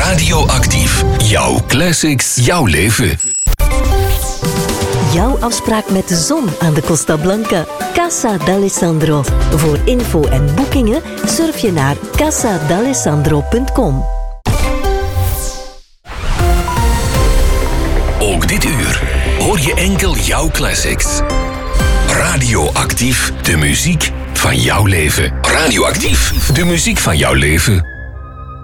Radioactief. Jouw classics, jouw leven. Jouw afspraak met de zon aan de Costa Blanca. Casa d'Alessandro. Voor info en boekingen surf je naar casadalessandro.com. Ook dit uur hoor je enkel jouw classics. Radioactief, de muziek van jouw leven. Radioactief, de muziek van jouw leven.